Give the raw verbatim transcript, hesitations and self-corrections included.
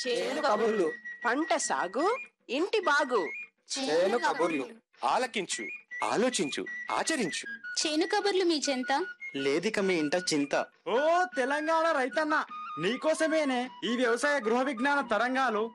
చేను కబుర్లు, పంట సాగు, ఇంటి బాగు. చేను కబుర్లు, ఆలకించు, ఆలోచించు, ఆచరించు. చేను కబుర్లు మీ చెంత లేదిక మీ ఇంట చింత. ఓ తెలంగాణ రైతన్న, నీకోసమేనే ఈ వ్యవసాయ గృహ విజ్ఞాన తరంగాలు.